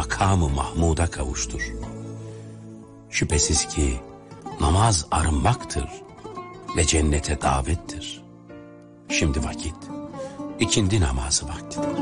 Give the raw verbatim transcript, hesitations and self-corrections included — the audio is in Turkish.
makamı Mahmud'a kavuştur. Şüphesiz ki namaz arınmaktır ve cennete davettir. Şimdi vakit, ikindi namazı vaktidir.